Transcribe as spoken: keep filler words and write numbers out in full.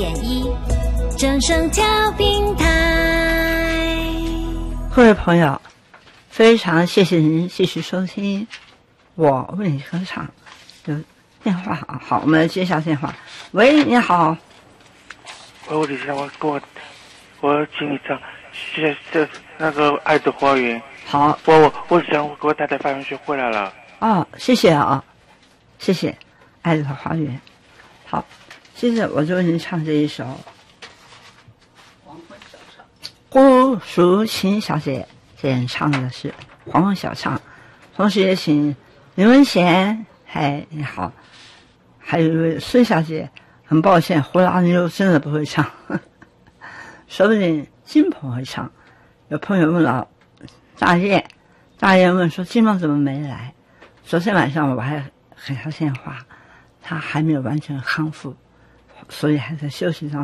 点一，正声调频台。 各位朋友，非常谢谢您继续收听我为你歌唱。有电话好，好，我们来接一下电话。喂，你好。 喂，我李先生，我给我，我请你唱，这这那个《爱的花园》。 好， 我我我想我给我太太发文学回来了。 哦，谢谢啊，谢谢，《爱的花园》。好，接着我就为您唱这一首《黄昏小唱》。顾淑琴小姐演唱的是《黄昏小唱》，同时也请林文贤，嗨，你好，还有一位孙小姐，很抱歉，胡拉妞真的不会唱，呵呵，说不定金鹏会唱。有朋友问了大雁，大雁问说金鹏怎么没来？昨天晚上我还给他电话，他还没有完全康复，所以还在休息当中。